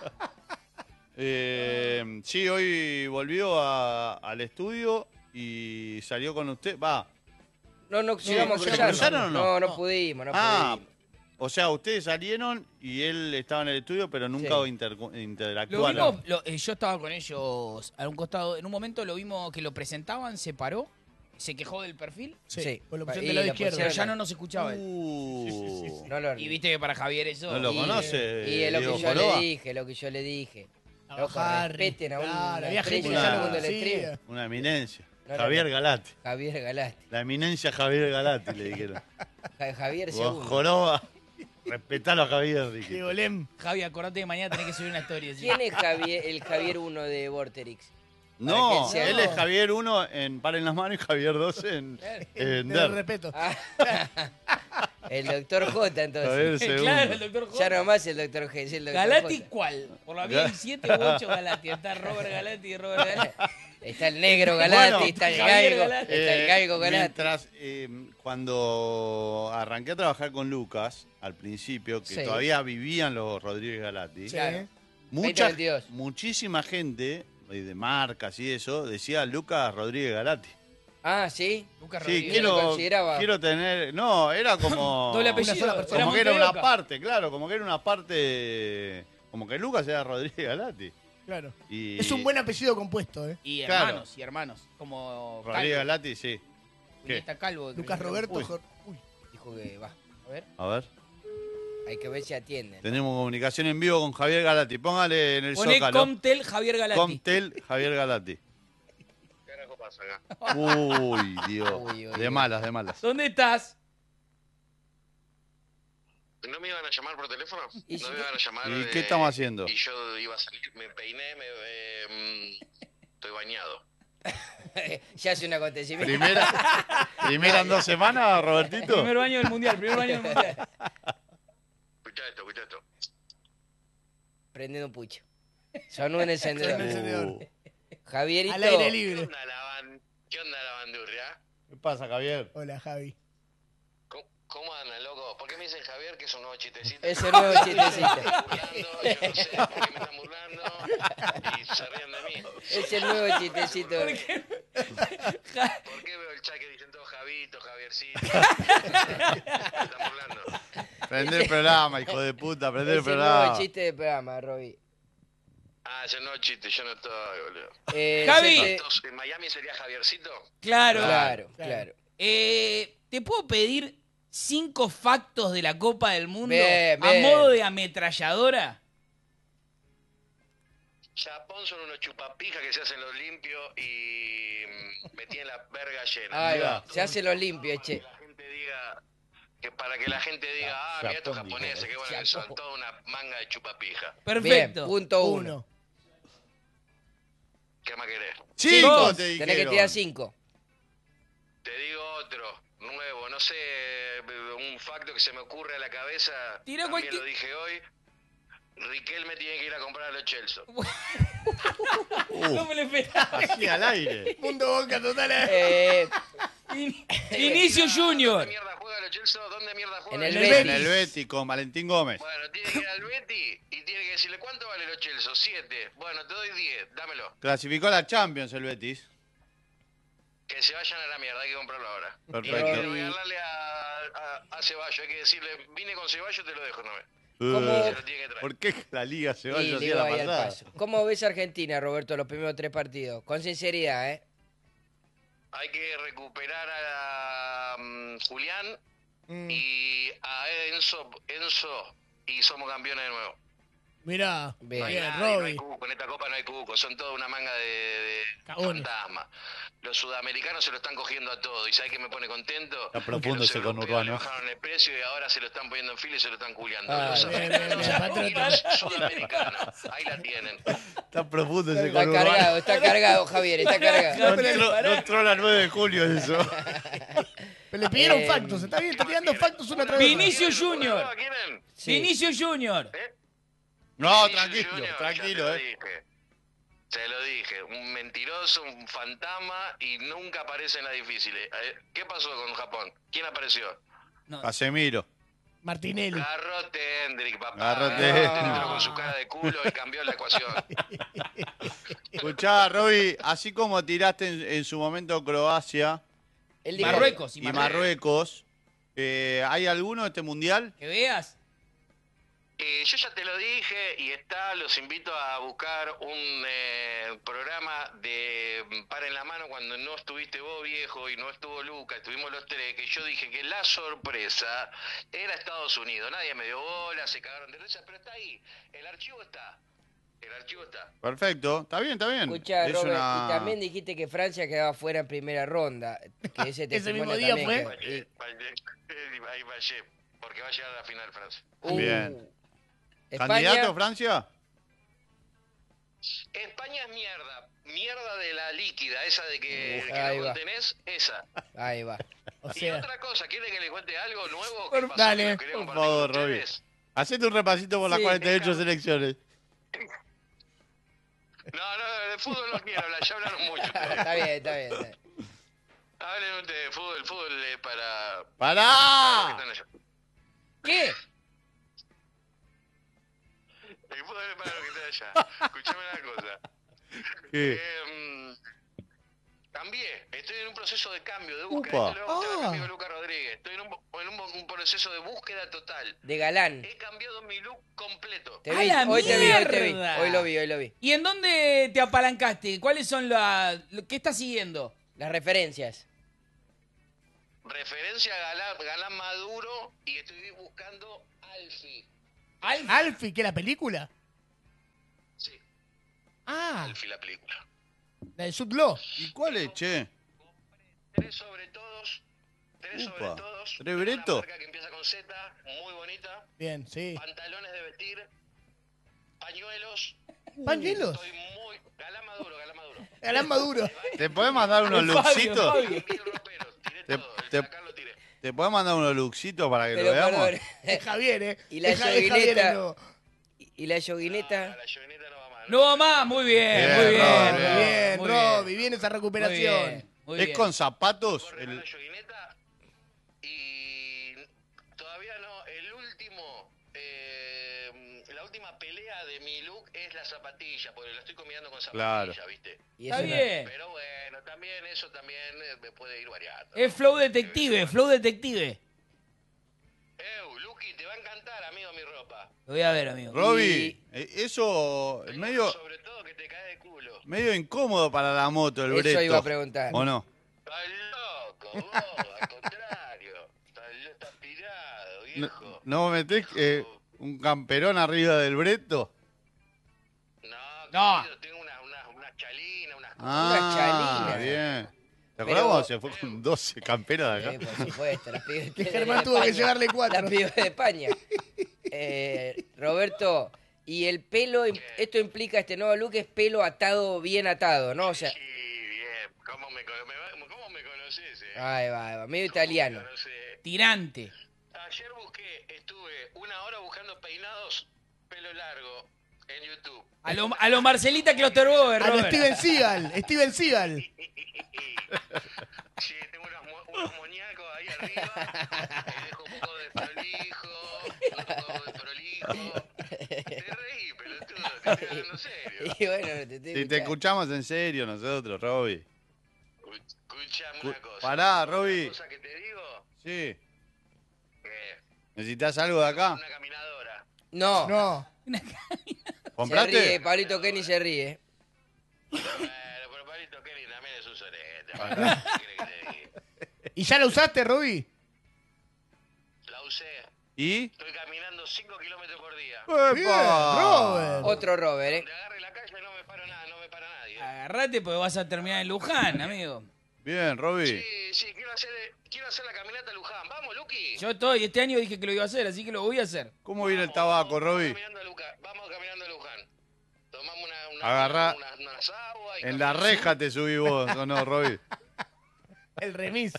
Eh, sí, hoy volvió a- al estudio y salió con usted. Va. No, no llegamos ¿se a cruzar. cruzaron o no? No, no pudimos, no Ah, pudimos. o sea, ustedes salieron y él estaba en el estudio, pero nunca Sí. inter- Lo interactuaron. vimos, lo- eh, yo estaba con ellos a un costado. En un momento lo vimos que lo presentaban, se paró, se quejó del perfil, Sí. Con la Y opción del lado la izquierdo. pero pusieron- ya no nos escuchaba él. Uh. No lo Y viste que para Javier eso... No lo y- conoce, Y es lo Diego que yo Joroba. le dije, lo que yo le dije. A Loco, Harry. respeten a un Claro, había gente que estrella ya del lo mundo del conocía. stream. Una eminencia. No, no, Javier no. Galati. Javier Galati. La eminencia Javier Galati, le dijeron. Ja- Javier Vos, Segundo. Joroba. Respetalo a Javier, Que dije. Golem. Javi, acordate que mañana tenés que subir una historia. ¿sí? ¿Quién es Javier, el Javier uno de Vorterix? No, Para que sea- él es Javier uno en Paren las Manos y Javier dos en, en Te Der. respeto. Ah, el doctor J, Javier entonces. segundo. Claro, el doctor Ya J. no más el doctor G, es el doctor ¿Galati J. cuál? Por la vía siete u ocho Galati. Está Robert Galati y Robert Galati. Está el negro Galati, Bueno, está el Javier galgo, Galati. está el Eh, galgo Galati. mientras, eh, cuando arranqué a trabajar con Lucas, al principio, que Sí. todavía vivían los Rodríguez Galati, Sí. Claro. mucha, veinte veintidós. muchísima gente eh, de marcas y eso decía Lucas Rodríguez Galati. Ah, ¿sí? Lucas Sí, Rodríguez. lo quiero, consideraba. quiero tener. No, era como. Doble apellido. Una sola persona. Como Era que era una Montevideo. parte, claro, como que era una parte Como que Lucas era Rodríguez Galati. Claro. Y... Es un buen apellido compuesto, ¿eh? Y Claro. hermanos, y hermanos. Como Rodríguez Calvo. Galati, sí. ¿Qué? Está Calvo. que Lucas creo. Roberto. Uy. Jor- Uy. Dijo que va. A ver. A ver. Hay que ver si atienden. Tenemos comunicación en vivo con Javier Galati. Póngale en el Poné zócalo. Comtel Javier Galati. Comtel Javier Galati. ¿Qué carajo pasa acá? Uy, Dios. Uy, uy, de uy. malas, de malas. ¿Dónde estás? ¿No me iban a llamar por teléfono? ¿Y ¿No si- me iban a llamar? ¿Y eh, qué estamos haciendo? Y yo iba a salir, me peiné, me, eh, mm, estoy bañado. Ya hace un acontecimiento. Primera, primera en dos semanas, Robertito. Primer baño del mundial, primer baño del mundial. Escuchá esto, escuchá esto. Prendiendo un pucho. Son un encendedor. Son un encendedor. Uh, Javierito. Al aire ¿Qué libre. onda la, ban- ¿Qué onda la bandurria? ¿Qué pasa, Javier? Hola, Javi. ¿Cómo, ¿Cómo andan, loco? ¿Por qué me dicen Javier que es un nuevo chistecito? Es el nuevo chistecito. Burlando, yo no sé por qué me están burlando y se ríen de mí. Es el nuevo chistecito. ¿Por qué veo el chat que dicen todos Javito, Javiercito? Se están burlando. Prende el programa, hijo de puta, prende el Es el nuevo programa. chiste del programa, Roby. Ah, ese no chiste, yo no estoy, boludo. Eh, Javi. se te- Entonces, ¿en Miami sería Javiercito? Claro. Claro, Claro. claro. Eh, ¿Te puedo pedir cinco factos de la Copa del Mundo Bien, a bien. modo de ametralladora? Japón son unos chupapijas que se hacen los limpios y mm, me tienen la verga llena. Ahí Digo, va. Se hace lo limpio, che. que la gente diga, que para que la gente diga, ah, mira estos Japón, japoneses, dijo. que bueno que son toda una manga de chupapija. Bien, Perfecto. punto uno. Uno. ¿Qué más querés? Cinco Dos. te Tenés que dijeron. tirar cinco. Te digo otro, nuevo, no sé, un facto que se me ocurre a la cabeza. Tira También cualquier- lo dije hoy. Riquelme tiene que ir a comprar a los Chelsea. No me lo esperaba. Así al aire. Mundo Boca total. ¿eh? Eh, In- Inicio Junior. ¿Dónde mierda juega los Chelsea? ¿Dónde mierda juega? En el los Betis. En el Betis con Valentín Gómez. Bueno, tiene que ir al Betty y tiene que decirle, ¿cuánto vale los Chelsea? Siete. Bueno, te doy diez, dámelo. Clasificó a la Champions el Betis. Que se vayan a la mierda, hay que comprarlo ahora. Perfecto. Y hay que regalarle a, a, a Ceballos, hay que decirle, vine con Ceballos, te lo dejo, no ve. ¿Cómo? Se lo tiene que traer. ¿Por qué la liga se y vaya le así digo a la ahí al pasada? paso. ¿Cómo ves a Argentina, Roberto, los primeros tres partidos? Con sinceridad, ¿eh? Hay que recuperar a mm, Julián Mm. y a Enzo, Enzo y somos campeones de nuevo. Mirá. Bien. No hay Bien, nadie, no hay Roby. cuco, en esta copa no hay cuco, son toda una manga de, de Cagones. fantasma. Los sudamericanos se lo están cogiendo a todo y ¿sabes qué me pone contento? Está profundo Que los ese europeos conurbano. le bajaron el precio y ahora se lo están poniendo en fila y se lo están culiando. Ah, los bien, africanos bien, bien, y patriota. los sudamericanos, ahí la tienen. Está profundo ese Está conurbano. cargado, está cargado, Javier, está cargado. No entró, no entró la nueve de julio eso. Pero le pidieron Eh, factos. Está bien, está tirando factos una tras otra. Vinicio Junior. ¿Una quieren? Sí. Vinicio Junior. ¿Eh? No, Sí, tranquilo, Junior, ya tranquilo, te lo eh. dije. Te lo dije, un mentiroso, un fantasma y nunca aparece en las difíciles. Eh, ¿Qué pasó con Japón? ¿Quién apareció? Casemiro. Martinelli. Garrote Hendrik, papá. Garrote Garrote Hendrik. con su cara de culo y cambió la ecuación. Escuchá, Roby, así como tiraste en, en su momento Croacia Él dijo- Marruecos. y Y Marruecos. Marruecos, eh, ¿hay alguno de este mundial? Que veas. Eh, yo ya te lo dije y está, los invito a buscar un eh, programa de mm, Para en la Mano cuando no estuviste vos, viejo, y no estuvo Luca, estuvimos los tres, que yo dije que la sorpresa era Estados Unidos. Nadie me dio bola, se cagaron de risa, pero está ahí. El archivo está. El archivo está. Perfecto, está bien, está bien. Escucha, Es Robert, una- y también dijiste que Francia quedaba fuera en primera ronda. Que ese, Ese mismo testimonio día también fue. que- Vaya, vaya, ahí vaya, porque va a llegar a la final Francia. Uh, Bien. España, ¿Candidato Francia? España es mierda. Mierda de la líquida, esa de que, Uf, que ahí no va. contenés, esa. Ahí va. O Y sea, otra cosa, ¿quiere que le cuente algo nuevo? Por- ¿Qué pasó? dale, Que lo quería por compartir con favor, Roby. ustedes. Hacete un repasito por las Sí, cuarenta y ocho venga. selecciones. No, no, de fútbol no quiero hablar, ya hablaron mucho ustedes. Está bien, está bien. Está bien. Hablen ustedes de fútbol, el fútbol es para... ¡Pará! están allá. ¿Qué? El fútbol es para los que están allá. Escuchame una cosa. ¿Qué? Eh, cambié, estoy en un proceso de cambio, de búsqueda. Upa. Esto le va a gustar a mi Ah. amigo Lucas Rodríguez. Estoy en, un, en un- un proceso de búsqueda total. De galán. He cambiado mi look completo. Te ¡A vi, la hoy te vi, hoy te vi. mierda! Hoy lo vi, hoy lo vi. ¿Y en dónde te apalancaste? ¿Cuáles son las... ¿Qué estás siguiendo? Las referencias. Referencia a Galán, Galán Maduro y estoy buscando Alfie. Alf. Alfie, ¿qué la película? Sí, Ah, Alfie la película. la de Jude Law. ¿Y cuál es, che? Tres sobre todos. Tres Upa, sobre todos. ¿tres Una Breto? marca que empieza con Z, muy bonita. Bien, sí. Pantalones de vestir. Pañuelos. ¿Pañuelos? Estoy muy... Galán Maduro, Galán Maduro. Galán Maduro. ¿Te podés mandar unos El Fabio, looksitos? Fabio. Mil roperos. Tiré Te- todo. El te- placar lo tiré. ¿Te podés mandar unos looksitos para que Pero lo veamos? perdón. Es Javier, ¿eh? Y la Es Ja- es Javier, yoguineta. no. ¿Y la Ah, yoguineta? la yoguineta no va mal. No va más, muy bien, Bien, muy bien. Rob, Muy bien, muy Robbie, bien esa Muy recuperación. bien, muy ¿Es bien. con zapatos? Corre El- la yoguineta y todavía no. El último, eh, la última pelea de mi look es la zapatilla, porque la estoy combinando con zapatilla, Claro. ¿viste? Y Está eso no- bien. Pero bueno, también eso también eh, me puede ir variando. Es flow detective, flow detective. Eu, Luqui, te va a encantar, amigo, mi ropa. Lo voy a ver, amigo. Robbie, eh, eso es medio, Sobre todo que te cae de culo. medio incómodo para la moto, el Eso Breto. iba a preguntar. ¿O no? Estás loco, vos, al contrario. Estás, estás pirado, ¿No, viejo. no metés eh, un camperón arriba del Breto? No, No. querido, tengo una, una, una chalina, unas cosas. Ah, chalina. bien. ¿Te Pero- acordás cuando se fue con doce camperas de Sí, acá? por supuesto, las pibes Que de Germán tuvo que España. llevarle cuatro. Las pibes de España. Eh, Roberto, y el pelo, esto implica este nuevo look, es pelo atado, bien atado, ¿no? O sea, Sí, bien. ¿Cómo me, cono- me va- cómo me conoces, eh? ahí va, ahí va, medio ¿Cómo me italiano. conocés? Tirante. Ayer busqué, estuve una hora buscando peinados pelo largo en YouTube. A lo, a lo Marcelita Klosterboer, A lo Robert. Steven Seagal, Steven Seagal. Sí, tengo unos, mo- unos moñacos ahí arriba. Me dejo un poco de prolijo. Un poco de prolijo. Te reí, pelotudo. Te estoy hablando serio. Y bueno, te estoy Si te escuchando. escuchamos en serio nosotros, Robbie. Escuchame Cu- una cosa. Pará, Robbie. Una cosa que te digo, Sí. eh, ¿Necesitas algo de acá? una caminadora. No, No. se ríe, ¿Compraste? Pablito Kenny se ríe. Bueno, pero Palito Kenny también es un sorete. ¿Qué querés que te diga? ¿Y ya la usaste, Robbie? La usé. ¿Y? Estoy caminando cinco kilómetros por día. Bien, Robert. Otro Robert, ¿eh? Donde agarre la calle no me paro nada, no me para nadie. Agarrate porque vas a terminar en Luján, amigo. Bien, Robbie. Sí, sí, quiero hacer, quiero hacer la caminata a Luján. Vamos, Luqui. Yo estoy, este año dije que lo iba a hacer, así que lo voy a hacer. ¿Cómo viene el tabaco, Vamos Robbie? caminando a Luca- Vamos caminando a Luján. Tomamos una, una, Agarrá- una- unas aguas y En la caminamos. reja te subí vos, ¿o no, Robbie? El remis.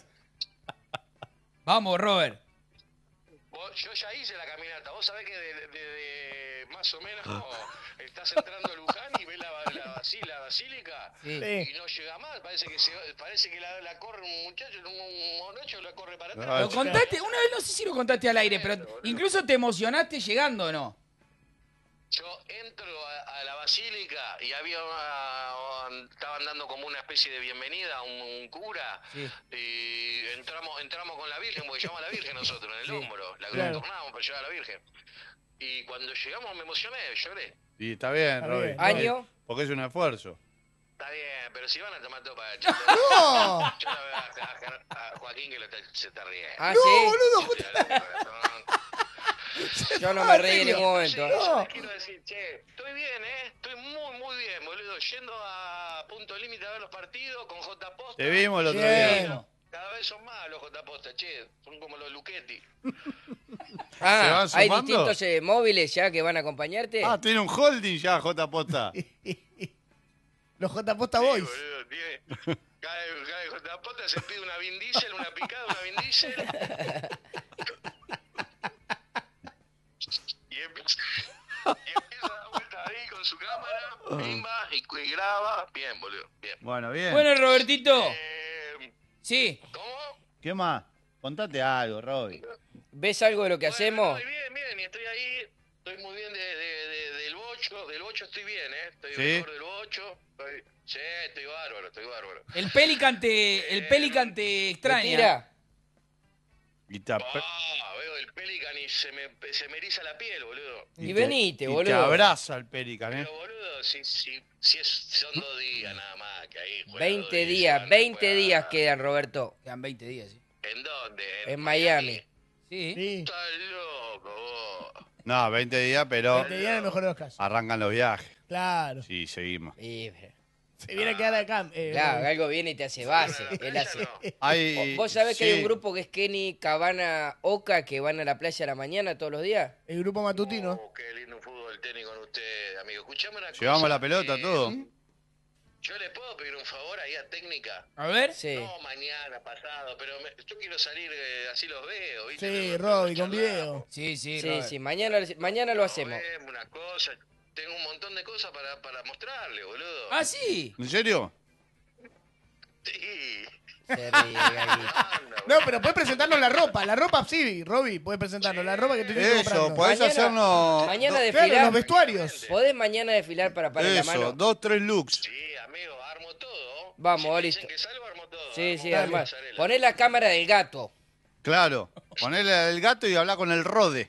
Vamos, Robert. Vos- Yo ya hice la caminata. Vos sabés que de, de- de- más o menos estás entrando a Luján y ves la, la, basi- la basílica Sí. Sí. y no llega más. Parece que se, parece que la, la corre un muchacho, un, un monocho la corre para atrás. Ah, Lo contaste, una vez no sé si lo contaste al aire, pero incluso te emocionaste llegando, ¿o no? Yo entro a, a la basílica y había una- estaban dando como una especie de bienvenida a un, un cura Sí. y entramos entramos con la Virgen, porque llevamos a la Virgen nosotros en el Sí. hombro, la Claro. tornábamos para llevar a la Virgen. Y cuando llegamos me emocioné, lloré. Y está bien, Está Robbie. bien. ¿Año? Porque es un esfuerzo. Está bien, pero si van a tomar todo para... ¡No! Yo la veo a, a- a Joaquín que lo está- se está riendo. Ah, No, sí. boludo. Se le abre el corazón. Yo no me reí en ningún momento. Sí, yo No. les quiero decir, che, estoy bien, ¿eh? Estoy muy, muy bien, boludo. Yendo a Punto Límite a ver los partidos con J. Posta. Te vimos el otro Bien. día. Cada vez son más los J. Posta, che. Son como los Luchetti. ¿Se Ah, van hay sumando? distintos eh, móviles ya que van a acompañarte. Ah, tiene un holding ya, J. Posta. Los J Posta Sí, Boys. boludo, tiene- cada, cada J. Posta se pide una Vin Diesel, una picada, una Vin Diesel. Y empieza, y empieza a dar vueltas ahí con su cámara, pimba, y, y graba. Bien, boludo, bien. Bueno, bien. Bueno, Robertito. Eh, Sí. ¿Cómo? ¿Qué más? Contate algo, Robbie. ¿Ves algo de lo que Bueno, hacemos? estoy bien, bien, y estoy ahí, estoy muy bien de, de, de- del bocho, del bocho estoy bien, ¿eh? Estoy ¿Sí? mejor del bocho, estoy, sí, estoy bárbaro, estoy bárbaro. El Pelican te, el Pelican te ¿Te extraña. tira? Y te ap- Ah, veo el Pelican y, y se me, se me eriza la piel, boludo. Y, te- venite, y boludo. te abraza el Pelican, ¿eh? Pero, boludo, si, si, si es, son dos días nada más que ahí juega veinte dos días, van veinte después a- días quedan, Roberto. Quedan veinte días, sí. ¿En dónde? En Miami. Sí. Sí. Estás loco, vos. No, veinte días, pero veinte días en el mejor de los casos. arrancan los viajes. Claro. Sí, seguimos. Y, Se viene a quedar acá. eh, claro, algo viene y te hace base. Él hace. Hay, ¿Vos sabés que sí. hay un grupo que es Kenny, Cabana, Oca, que van a la playa a la mañana todos los días? El grupo matutino. Oh, qué lindo fútbol tenis con ustedes, amigo. Escuchame una cosa. Llevamos la pelota, eh, todo. Yo les puedo pedir un favor ahí a técnica. A ver. Sí. No mañana, pasado, pero me- yo quiero salir, eh, así los veo, ¿viste? Sí, Nos- Roby, nos con charlamos, video. Sí, sí, Sí, Robert. sí, mañana, mañana lo hacemos. vemos una cosa. Tengo un montón de cosas para, para mostrarle, boludo. Ah, sí. ¿En serio? Sí. Se ríe, Gaguito. Anda, No, pero puedes presentarnos la ropa. La ropa sí, Roby. Puedes presentarnos la ropa que te estoy Eso, comprando. podés Mañana- hacernos Mañana Claro, desfilar. los vestuarios. ¿Podés mañana desfilar para parar la eso, mano? dos, tres looks. Sí, amigo, armo todo. Vamos, si me listo. dicen que salgo, armo todo. Sí, Armo sí, todo, además. pasarela. Poné la cámara del gato. Claro. Ponele el gato y hablar con el rode.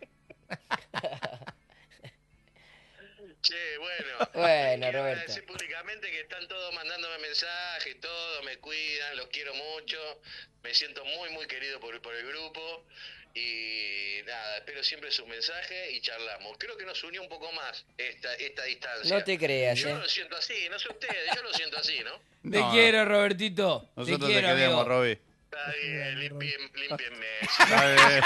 Che, bueno. Bueno, quiero Roberto. agradecer públicamente que están todos mandándome mensajes, todo, me cuidan, los quiero mucho. Me siento muy, muy querido por, por el grupo. Y nada, espero siempre sus mensajes y charlamos. Creo que nos unió un poco más esta, esta distancia. No te creas, Yo eh. lo siento así, no sé ustedes, yo lo siento así, ¿no? Te No, quiero, Robertito. Nosotros te te, quiero, queremos, amigo. Roby. Está bien, limpien, limpienme. Está bien.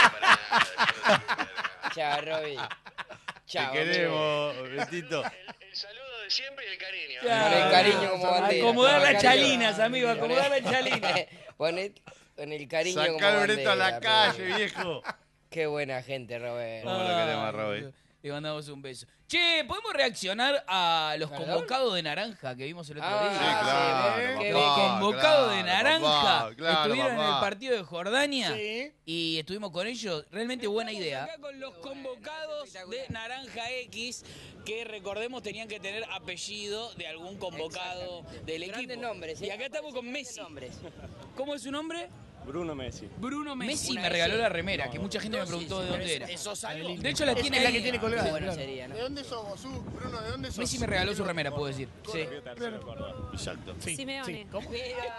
Chao, Roby. Chao. Te queremos, Betito. El, el saludo de siempre y el cariño. Ya. Con el cariño como bandera. Acomodar con el las cariño. chalinas, amigo. Acomodar las chalinas. Poné con el cariño como Sacá el Breto a la bandera, calle, pero- viejo. Qué buena gente, Roberto. ¿Cómo lo queremos, Roby? Le mandamos un beso. Che, ¿podemos reaccionar a los ¿Perdón? convocados de naranja que vimos el otro Ah, día? Sí, claro, qué Los papá, convocados de claro, naranja papá, claro, estuvieron en el papá. partido de Jordania Sí. y estuvimos con ellos. Realmente buena idea. Acá con los convocados de Naranja X, que recordemos tenían que tener apellido de algún convocado del equipo. Grandes nombres, ¿eh? Y acá estamos con Messi. ¿Cómo es su nombre? Bruno Messi. Bruno Messi. Messi Una me regaló S. la remera, que mucha gente me preguntó de dónde era. algo? De hecho la Es tiene la ahí. que tiene colgada. Bueno, claro. sería, ¿no? ¿De dónde somos, Su? Bruno, ¿de dónde sos? Messi me regaló su remera, puedo decir. Sí. Exacto. Sí, Simeone. sí. ¿Cómo?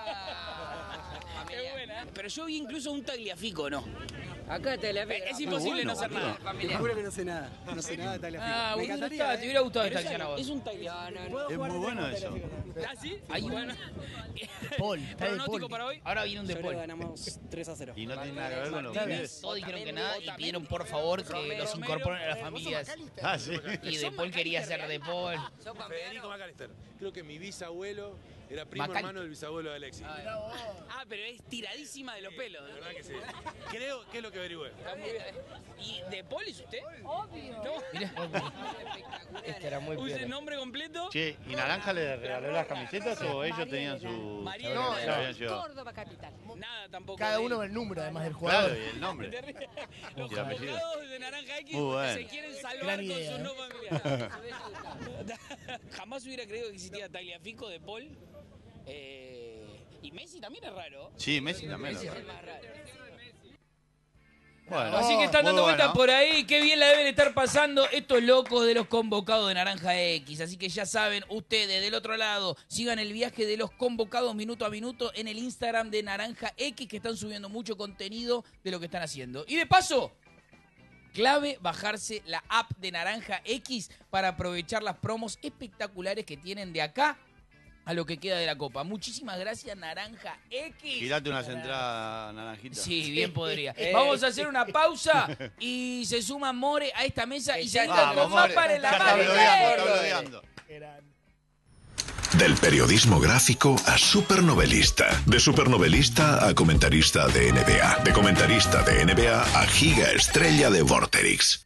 Qué buena. Pero yo vi incluso un Tagliafico, ¿no? Acá te la Es imposible no hacer nada. Te juro que no sé nada. No sé nada de Tagliafico. Ah, Me boludo, encantaría, está, ¿eh? te hubiera gustado esta Pero acción a vos. Es un Es muy bueno eso. ¿Ah, sí? Hay un Paul, está de pronóstico Paul. para hoy. Ahora viene un de Yo creo que Paul. ganamos tres a cero. Y no tiene nada que ver con los Martínez, pibes. todos dijeron que nada y pidieron por favor que los incorporen a las familias. Ah, sí. Y De Paul quería ser De Paul. Federico McAllister. Creo que mi bisabuelo era primo Macalister. hermano del bisabuelo de Alexis. Ah, pero es tiradísima de los pelos. La verdad que sí. Creo que es lo que averigüé. ¿Y De Paul es usted? Obvio. No. Mirá. Este era muy Use piola. nombre completo. Che, ¿y Naranja le regaló las camisetas o ellos tenían su... Mariela. No, No, se habían llevado. Córdoba capital. Nada tampoco. Cada de uno él. con el número, además del Claro, jugador. y el nombre. Los Y el apellido. convocados de Naranja X Muy bueno. se quieren salvar Gran con idea, sus ¿eh? no familiares. Jamás hubiera creído que existía Tagliafico, De Paul. Eh, y Messi también es raro. Sí, Messi también. Messi lo- es el más raro. Bueno, Así que están muy dando vueltas bueno. por ahí. Qué bien la deben estar pasando estos locos de los convocados de Naranja X. Así que ya saben, ustedes del otro lado, sigan el viaje de los convocados minuto a minuto en el Instagram de Naranja X, que están subiendo mucho contenido de lo que están haciendo. Y de paso, clave bajarse la app de Naranja X para aprovechar las promos espectaculares que tienen de acá a lo que queda de la Copa. Muchísimas gracias, Naranja X. Tirate unas entradas naranjitas. Sí, bien podría. Eh. Vamos a hacer una pausa y se suma More a esta mesa y seguimos Vamos, con más More. para en la Ya está mano. bloqueando, está bloqueando. Del periodismo gráfico a supernovelista. De supernovelista a comentarista de N B A. De comentarista de N B A a giga estrella de Vorterix.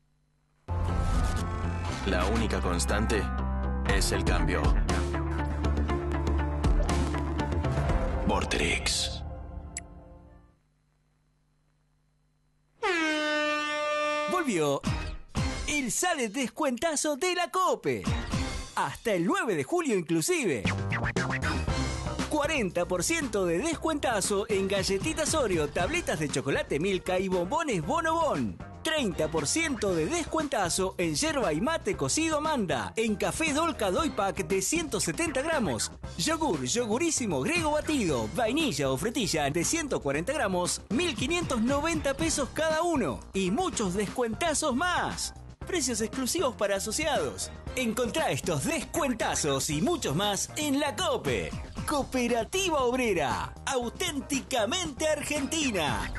La única constante es el cambio. Vorterix. Volvió el sale descuentazo de la COPE. Hasta el nueve de julio inclusive. cuarenta por ciento de descuentazo en galletitas Oreo, tabletas de chocolate Milka y bombones Bonobón. treinta por ciento de descuentazo en yerba y mate cocido Manda, en café Dolca Doy Pack de ciento setenta gramos, yogur, yogurísimo Grego batido, vainilla o frutilla de ciento cuarenta gramos, mil quinientos noventa pesos cada uno y muchos descuentazos más. Precios exclusivos para asociados. Encontrá estos descuentazos y muchos más en La Cope. Cooperativa Obrera, auténticamente argentina.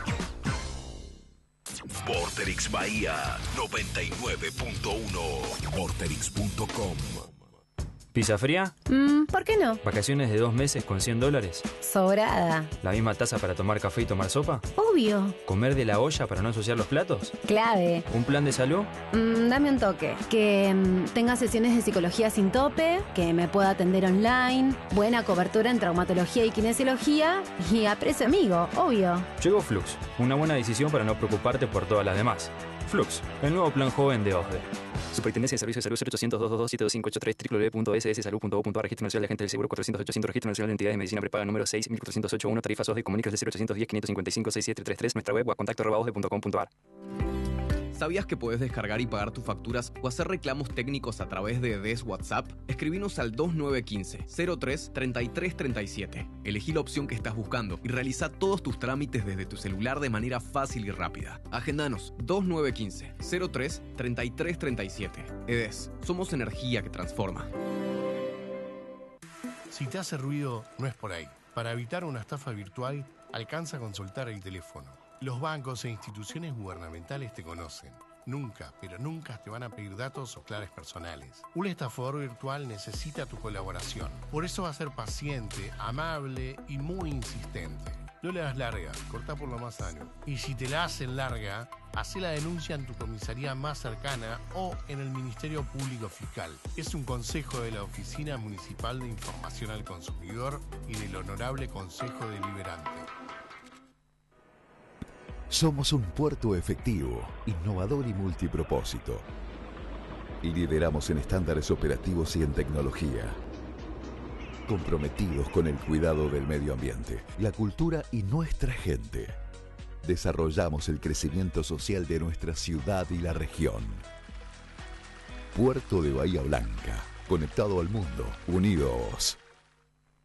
Vorterix Bahía noventa y nueve punto uno. Vorterix punto com. ¿Pizza fría? Mm, ¿por qué no? ¿Vacaciones de dos meses con cien dólares? Sobrada. ¿La misma taza para tomar café y tomar sopa? Obvio. ¿Comer de la olla para no ensuciar los platos? Clave. ¿Un plan de salud? Mm, dame un toque. Que mm, tenga sesiones de psicología sin tope, que me pueda atender online, buena cobertura en traumatología y kinesiología y a precio amigo, obvio. Llegó Flux, una buena decisión para no preocuparte por todas las demás. Flux, el nuevo plan joven de O S D E. Superintendencia de Servicios de Salud cero ochocientos, doscientos veintidós, siete dos cinco ocho tres, doble u doble u doble u punto s s salud punto gov punto a r, Registro Nacional de Agentes del Seguro cuatrocientos ochocientos, Registro Nacional de Entidades de Medicina Prepaga número seis mil cuatrocientos ochenta y uno, tarifas O S D E, comunicas de cero ochocientos diez, quinientos cincuenta y cinco, sesenta y siete treinta y tres, nuestra web o a contacto arroba osde punto com punto a r. ¿Sabías que puedes descargar y pagar tus facturas o hacer reclamos técnicos a través de D E S WhatsApp? Escribinos al dos nueve uno cinco, cero tres, treinta y tres treinta y siete. Elegí la opción que estás buscando y realiza todos tus trámites desde tu celular de manera fácil y rápida. Agendanos dos nueve uno cinco, cero tres, treinta y tres treinta y siete. E D E S, somos energía que transforma. Si te hace ruido, no es por ahí. Para evitar una estafa virtual, alcanza a consultar el teléfono. Los bancos e instituciones gubernamentales te conocen. Nunca, pero nunca te van a pedir datos o claves personales. Un estafador virtual necesita tu colaboración. Por eso va a ser paciente, amable y muy insistente. No le das larga, cortá por lo más sano. Y si te la hacen larga, hacé la denuncia en tu comisaría más cercana o en el Ministerio Público Fiscal. Es un consejo de la Oficina Municipal de Información al Consumidor y del Honorable Consejo Deliberante. Somos un puerto efectivo, innovador y multipropósito. Lideramos en estándares operativos y en tecnología. Comprometidos con el cuidado del medio ambiente, la cultura y nuestra gente. Desarrollamos el crecimiento social de nuestra ciudad y la región. Puerto de Bahía Blanca, conectado al mundo, unidos.